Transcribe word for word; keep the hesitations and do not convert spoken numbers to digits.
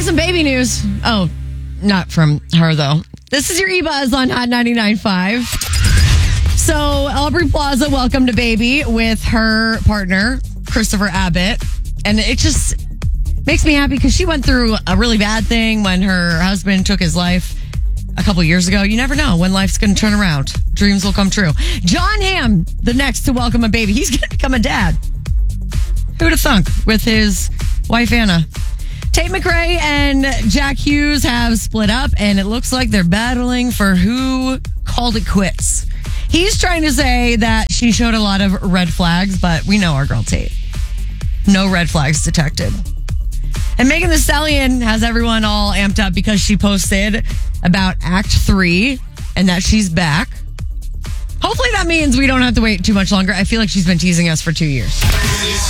some baby news. Oh, not from her, though. This is your E-Buzz on Hot ninety-nine point five. So, Aubrey Plaza welcomed a baby with her partner, Christopher Abbott. And it just makes me happy because she went through a really bad thing when her husband took his life a couple years ago. You never know when life's going to turn around. Dreams will come true. John Hamm, the next to welcome a baby. He's going to become a dad. Who would have thunk with his wife, Anna? Tate McRae and Jack Hughes have split up, and it looks like they're battling for who called it quits. He's trying to say that she showed a lot of red flags, but we know our girl Tate. No red flags detected. And Megan Thee Stallion has everyone all amped up because she posted about Act three and that she's back. Hopefully that means we don't have to wait too much longer. I feel like she's been teasing us for two years.